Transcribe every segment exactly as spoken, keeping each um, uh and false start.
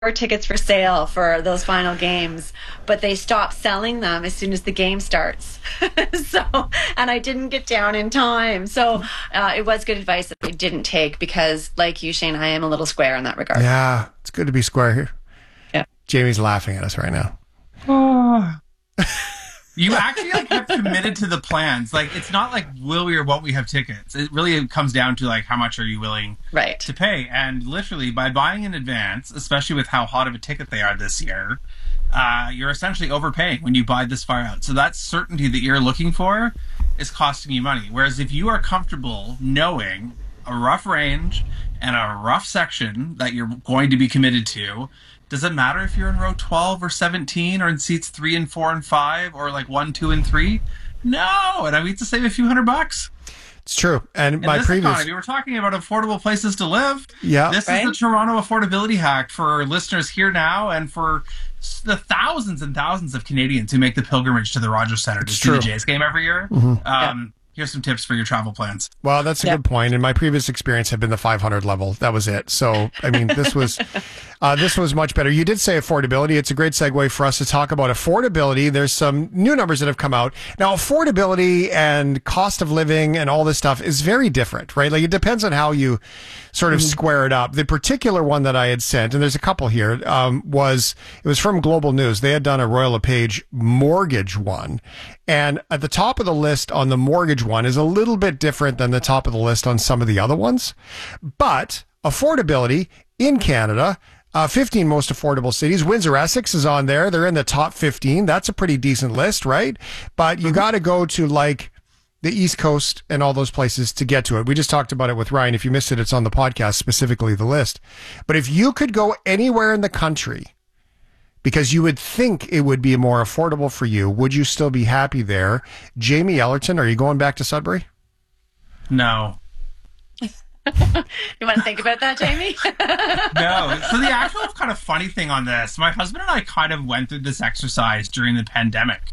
were tickets for sale for those final games, but they stop selling them as soon as the game starts. So, and I didn't get down in time. So uh, it was good advice that I didn't take because, like you, Shane, I am a little square in that regard. Yeah, it's good to be square here. Yeah. Jamie's laughing at us right now. Oh. You actually like have committed to the plans. Like, it's not like will we or won't we have tickets. It really comes down to like how much are you willing right. to pay. And literally by buying in advance, especially with how hot of a ticket they are this year, uh, you're essentially overpaying when you buy this far out. So that certainty that you're looking for is costing you money. Whereas if you are comfortable knowing a rough range and a rough section that you're going to be committed to, does it matter if you're in row twelve or seventeen or in seats three and four and five or like one, two, and three? No. And I mean, to save a few hundred bucks. It's true. And in my this previous... economy, we're talking about affordable places to live. Yeah. This right? is the Toronto affordability hack for listeners here now and for the thousands and thousands of Canadians who make the pilgrimage to the Rogers Centre to see true. the Jays game every year. Mm-hmm. Um, Here's some tips for your travel plans. Well, that's a yeah. good point. And my previous experience had been the five hundred level. That was it. So, I mean, this was uh, this was much better. You did say affordability. It's a great segue for us to talk about affordability. There's some new numbers that have come out. Now, affordability and cost of living and all this stuff is very different, right? Like, it depends on how you sort of mm-hmm. square it up. The particular one that I had sent, and there's a couple here, um, was, it was from Global News. They had done a Royal LePage mortgage one. And at the top of the list on the mortgage one is a little bit different than the top of the list on some of the other ones. But affordability in Canada, uh, fifteen most affordable cities. Windsor, Essex is on there. They're in the top fifteen. That's a pretty decent list, right? But you mm-hmm. got to go to like the East Coast and all those places to get to it. We just talked about it with Ryan. If you missed it, it's on the podcast, specifically the list. But if you could go anywhere in the country, because you would think it would be more affordable for you, would you still be happy there? Jamie Ellerton, are you going back to Sudbury? No. You want to think about that, Jamie? No. So the actual kind of funny thing on this, my husband and I kind of went through this exercise during the pandemic.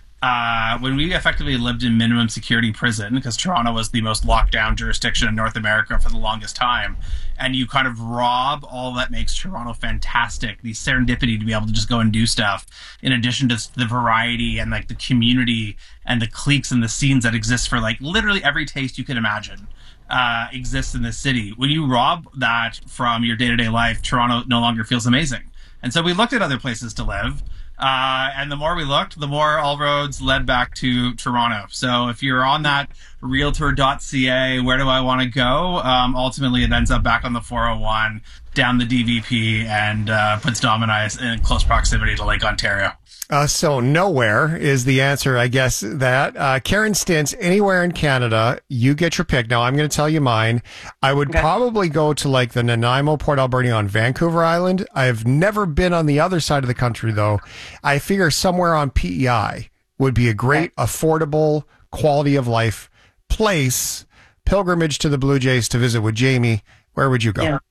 Uh, when we effectively lived in minimum security prison, because Toronto was the most locked down jurisdiction in North America for the longest time, and you kind of rob all that makes Toronto fantastic, the serendipity to be able to just go and do stuff, in addition to the variety and like the community and the cliques and the scenes that exist for like literally every taste you can imagine uh, exists in this city. When you rob that from your day-to-day life, Toronto no longer feels amazing. And so we looked at other places to live. Uh, and the more we looked, the more all roads led back to Toronto. So if you're on that realtor dot c a, where do I want to go? Um, ultimately, it ends up back on the four oh one, down the D V P, and uh, puts Dom and I in close proximity to Lake Ontario. Uh, so nowhere is the answer, I guess, that. Uh, Karen Stintz, anywhere in Canada, you get your pick. Now, I'm going to tell you mine. I would okay. probably go to like the Nanaimo, Port Alberni on Vancouver Island. I've never been on the other side of the country, though. I figure somewhere on P E I would be a great, okay. affordable, quality of life place, pilgrimage to the Blue Jays to visit with Jamie. Where would you go? Yeah.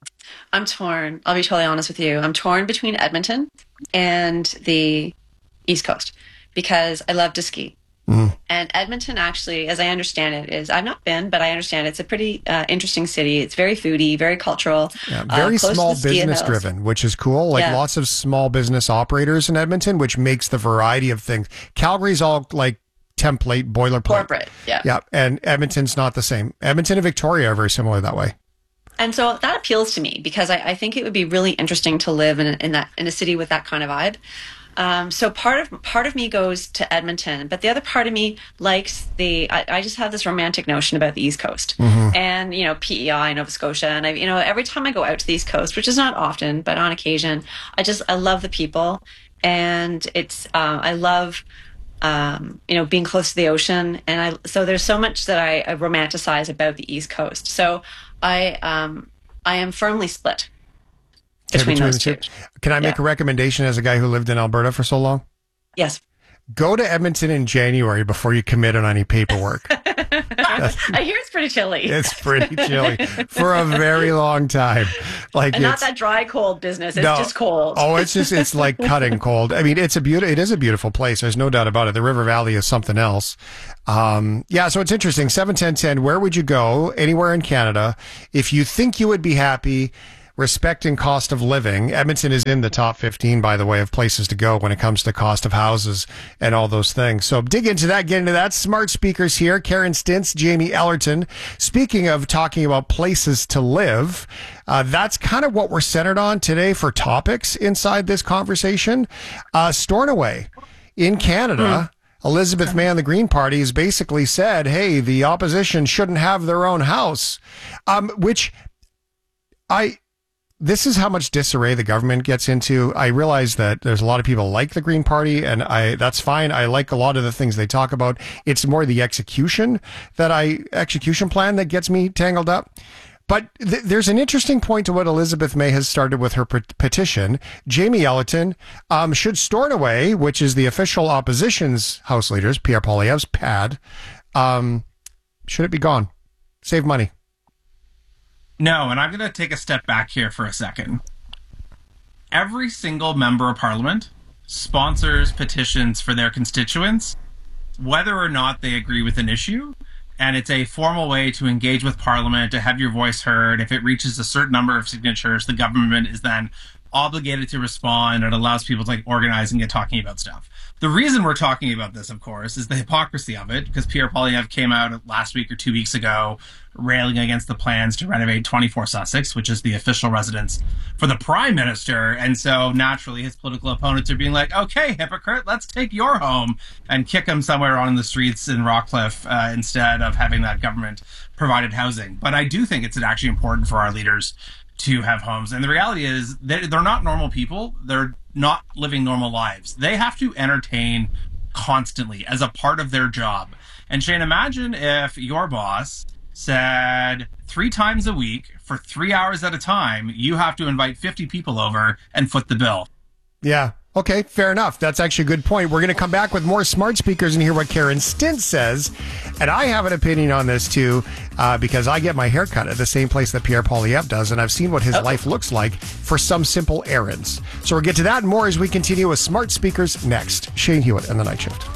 I'm torn. I'll be totally honest with you. I'm torn between Edmonton and the East Coast because I love to ski. Mm. And Edmonton, actually, as I understand it, is I've not been, but I understand it's a pretty uh, interesting city. It's very foodie, very cultural, yeah, very uh, small business driven, which is cool. Like yeah. lots of small business operators in Edmonton, which makes the variety of things. Calgary's all like template, boilerplate, corporate. Yeah, yeah, and Edmonton's not the same. Edmonton and Victoria are very similar that way. And so that appeals to me because I, I think it would be really interesting to live in, in that in a city with that kind of vibe. Um, so part of part of me goes to Edmonton, but the other part of me likes the. I, I just have this romantic notion about the East Coast, mm-hmm. and you know P E I, Nova Scotia, and I, you know every time I go out to the East Coast, which is not often, but on occasion, I just I love the people, and it's uh, I love. Um, you know, being close to the ocean, and I so there's so much that I, I romanticize about the East Coast. So I um, I am firmly split between, between those two. two. Can I make yeah. a recommendation as a guy who lived in Alberta for so long? Yes. Go to Edmonton in January before you commit on any paperwork. I hear it's pretty chilly. It's pretty chilly for a very long time. Like and not that dry cold business. It's no, just cold. Oh, it's just it's like cutting cold. I mean, it's a beautiful. It is a beautiful place. There's no doubt about it. The River Valley is something else. Um, yeah, so it's interesting. Seven ten ten. Where would you go? Anywhere in Canada, if you think you would be happy respecting cost of living. Edmonton is in the top fifteen, by the way, of places to go when it comes to cost of houses and all those things. So dig into that, get into that. Smart speakers here. Karen Stintz, Jamie Ellerton. Speaking of talking about places to live, uh, that's kind of what we're centered on today for topics inside this conversation. Uh, Stornoway in Canada. Mm. Elizabeth May and the Green Party has basically said, hey, the opposition shouldn't have their own house, um, which I, this is how much disarray the government gets into. I realize that there's a lot of people like the Green Party, and I, that's fine. I like a lot of the things they talk about. It's more the execution that I, execution plan that gets me tangled up. But th- there's an interesting point to what Elizabeth May has started with her pet- petition. Jamie Ellerton, um, should Stornoway, which is the official opposition's House leaders, Pierre Poilievre's P A D, um, should it be gone? Save money. No, and I'm going to take a step back here for a second. Every single member of parliament sponsors petitions for their constituents, whether or not they agree with an issue. And it's a formal way to engage with Parliament, to have your voice heard. If it reaches a certain number of signatures, the government is then obligated to respond, and it allows people to like organize and get talking about stuff. The reason we're talking about this, of course, is the hypocrisy of it, because Pierre Poilievre came out last week or two weeks ago railing against the plans to renovate twenty-four Sussex, which is the official residence for the Prime Minister. And so naturally his political opponents are being like, okay, hypocrite, let's take your home and kick him somewhere on the streets in Rockcliffe uh, instead of having that government provided housing. But I do think it's actually important for our leaders to have homes. And the reality is that they're not normal people. They're not living normal lives. They have to entertain constantly as a part of their job. And Shane, imagine if your boss said three times a week for three hours at a time, you have to invite fifty people over and foot the bill. Yeah. Okay, fair enough. That's actually a good point. We're going to come back with more smart speakers and hear what Karen Stintz says. And I have an opinion on this too, uh, because I get my hair cut at the same place that Pierre Poilievre does, and I've seen what his oh. life looks like for some simple errands. So we'll get to that and more as we continue with smart speakers next. Shane Hewitt and the Night Shift.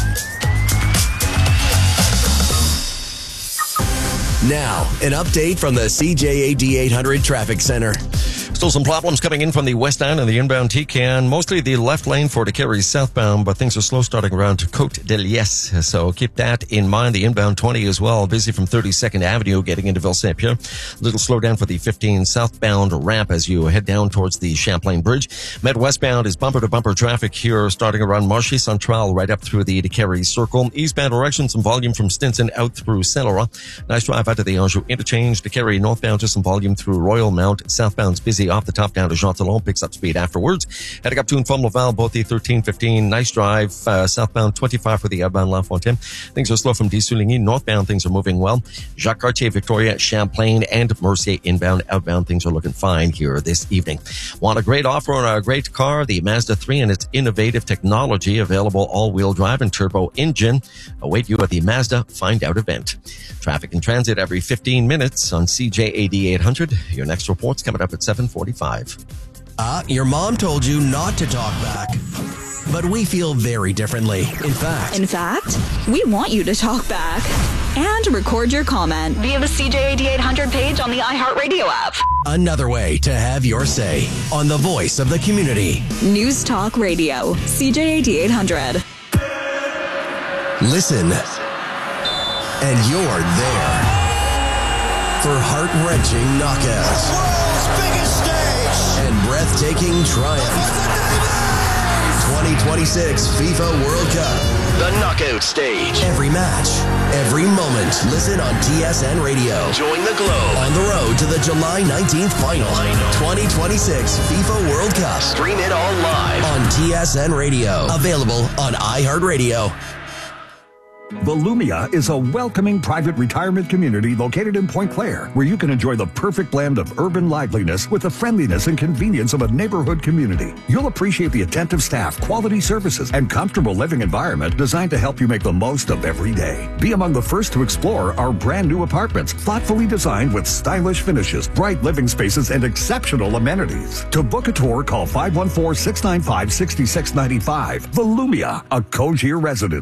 Now, an update from the C J A D eight hundred Traffic Center. Still some problems coming in from the west end and the inbound T C A N, mostly the left lane for the Kerry southbound, but things are slow starting around to Côte de Liesse. So keep that in mind. The inbound twenty as well, busy from thirty-second Avenue getting into Ville-Saint-Pierre. A little slow down for the fifteen southbound ramp as you head down towards the Champlain Bridge. Med westbound is bumper to bumper traffic here starting around Marché Central right up through the Kerry Circle. Eastbound direction, some volume from Stinson out through Saint-Laurent. Nice drive out to the Anjou interchange. The Kerry northbound, just some volume through Royal Mount. Southbound's busy off the top down to Jean Talon, picks up speed afterwards. Heading up to and from Laval, both the thirteen fifteen. Nice drive. Uh, southbound twenty-five for the outbound La Fontaine. Things are slow from Dessouligny. Northbound, things are moving well. Jacques Cartier, Victoria, Champlain, and Mercier inbound. Outbound, things are looking fine here this evening. Want a great offer on a great car? The Mazda three and its innovative technology, available all-wheel drive and turbo engine, await you at the Mazda Find Out event. Traffic and transit every fifteen minutes on C J A D eight hundred. Your next report's coming up at seven forty-five. Ah, uh, your mom told you not to talk back. But we feel very differently. In fact. In fact, we want you to talk back and record your comment via the C J A D eight hundred page on the iHeartRadio app. Another way to have your say on the voice of the community. News Talk Radio, C J A D eight hundred. Listen, and you're there for heart-wrenching knockouts. World's biggest stage and breathtaking triumph. twenty twenty-six FIFA World Cup. The knockout stage. Every match, every moment. Listen on T S N Radio. Join the globe on the road to the July nineteenth final. twenty twenty-six FIFA World Cup. Stream it all live on T S N Radio. Available on iHeartRadio. Volumia is a welcoming private retirement community located in Point Claire, where you can enjoy the perfect blend of urban liveliness with the friendliness and convenience of a neighborhood community. You'll appreciate the attentive staff, quality services, and comfortable living environment designed to help you make the most of every day. Be among the first to explore our brand new apartments, thoughtfully designed with stylish finishes, bright living spaces, and exceptional amenities. To book a tour, call five one four, six nine five, six six nine five. Volumia, a Cogir residence.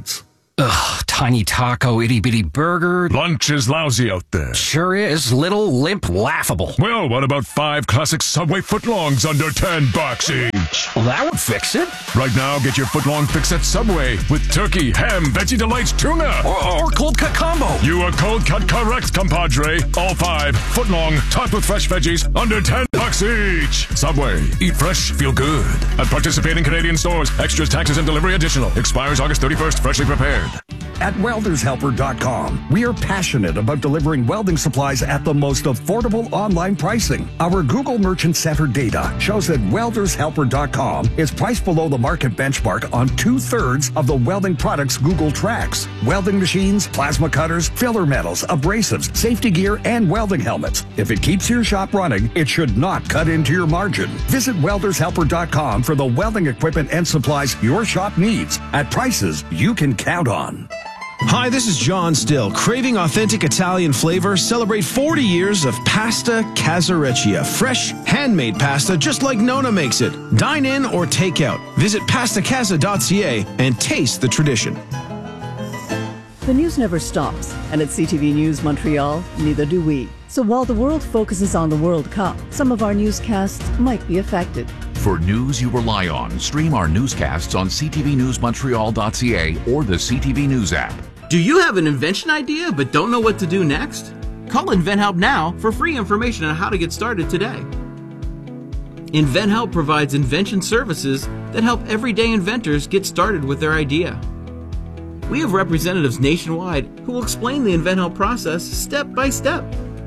Ugh, tiny taco, itty-bitty burger. Lunch is lousy out there. Sure is. Little, limp, laughable. Well, what about five classic Subway footlongs under ten bucks each? Well, that would fix it. Right now, get your footlong fix at Subway with turkey, ham, veggie delights, tuna. Or, or cold cut combo. You are cold cut correct, compadre. All five, footlong, topped with fresh veggies, under ten bucks each. Subway, eat fresh, feel good. At participating Canadian stores, extras, taxes, and delivery additional. Expires August thirty-first, freshly prepared. At welders helper dot com, we are passionate about delivering welding supplies at the most affordable online pricing. Our Google Merchant Center data shows that welders helper dot com is priced below the market benchmark on two-thirds of the welding products Google tracks. Welding machines, plasma cutters, filler metals, abrasives, safety gear, and welding helmets. If it keeps your shop running, it should not cut into your margin. Visit welders helper dot com for the welding equipment and supplies your shop needs at prices you can count on. Hi, this is John Still. Craving authentic Italian flavor? Celebrate forty years of Pasta Casareccia. Fresh, handmade pasta just like Nona makes it. Dine in or take out. Visit pasta casa dot c a and taste the tradition. The news never stops, and at C T V News Montreal, neither do we. So while the world focuses on the World Cup, some of our newscasts might be affected. For news you rely on, stream our newscasts on c t v news montreal dot c a or the C T V News app. Do you have an invention idea but don't know what to do next? Call InventHelp now for free information on how to get started today. InventHelp provides invention services that help everyday inventors get started with their idea. We have representatives nationwide who will explain the InventHelp process step by step.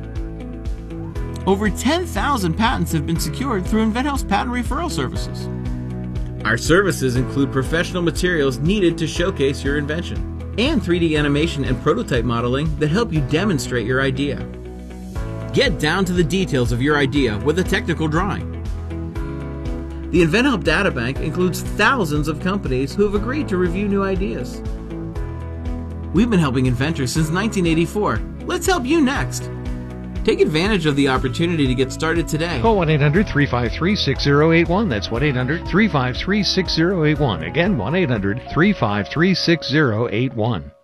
Over ten thousand patents have been secured through InventHelp's patent referral services. Our services include professional materials needed to showcase your invention, and three D animation and prototype modeling that help you demonstrate your idea. Get down to the details of your idea with a technical drawing. The InventHelp Databank includes thousands of companies who have agreed to review new ideas. We've been helping inventors since nineteen eighty-four. Let's help you next. Take advantage of the opportunity to get started today. Call one eight hundred three five three six zero eight one. That's one eight hundred three five three six zero eight one. Again, one eight hundred three five three six zero eight one.